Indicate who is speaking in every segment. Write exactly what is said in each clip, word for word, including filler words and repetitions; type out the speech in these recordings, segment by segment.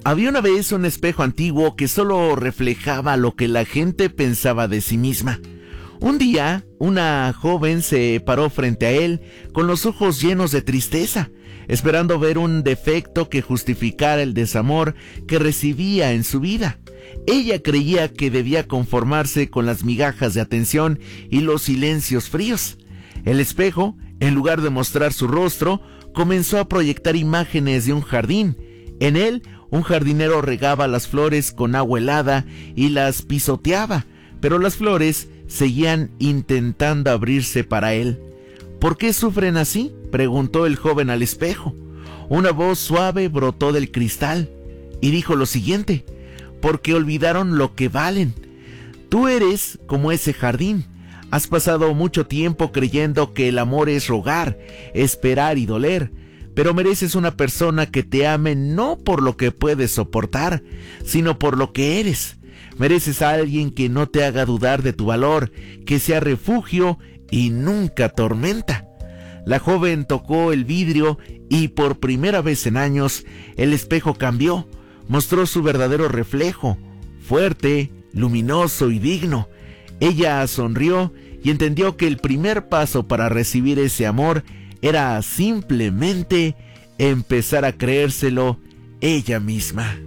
Speaker 1: Había una vez un espejo antiguo que solo reflejaba lo que la gente pensaba de sí misma. Un día, una joven se paró frente a él con los ojos llenos de tristeza, esperando ver un defecto que justificara el desamor que recibía en su vida. Ella creía que debía conformarse con las migajas de atención y los silencios fríos. El espejo, en lugar de mostrar su rostro, comenzó a proyectar imágenes de un jardín. En él, un jardinero regaba las flores con agua helada y las pisoteaba, pero las flores seguían intentando abrirse para él. ¿Por qué sufren así?, preguntó el joven al espejo. Una voz suave brotó del cristal y dijo lo siguiente: porque olvidaron lo que valen. Tú eres como ese jardín. Has pasado mucho tiempo creyendo que el amor es rogar, esperar y doler, pero mereces una persona que te ame no por lo que puedes soportar, sino por lo que eres. Mereces a alguien que no te haga dudar de tu valor, que sea refugio y nunca tormenta. La joven tocó el vidrio y por primera vez en años el espejo cambió, mostró su verdadero reflejo, fuerte, luminoso y digno. Ella sonrió y entendió que el primer paso para recibir ese amor era simplemente empezar a creérselo ella misma.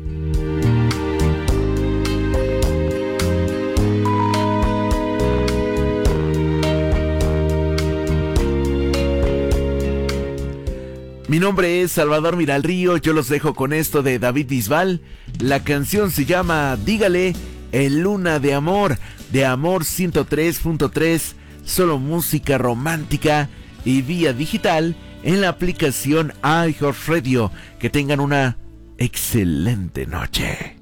Speaker 1: Mi nombre es Salvador Miralrío, yo los dejo con esto de David Bisbal. La canción se llama Dígale, en Luna de Amor, de Amor ciento tres punto tres, solo música romántica y vía digital en la aplicación iHeartRadio. Que tengan una excelente noche.